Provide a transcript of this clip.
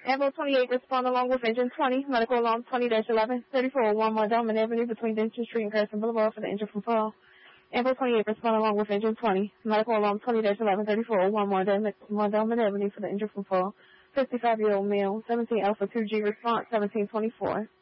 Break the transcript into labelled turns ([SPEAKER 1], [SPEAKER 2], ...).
[SPEAKER 1] Ambo 28 respond along with engine 20, medical alarm 20-11, 3401 Montgomery Avenue between Dentistry Street and Harrison Boulevard for the injured from fall. Ambo 28 respond along with engine 20, medical alarm 20-11, 3401 Montgomery Avenue for the injured from fall. 55-year-old male, 17 Alpha 2G response 1724.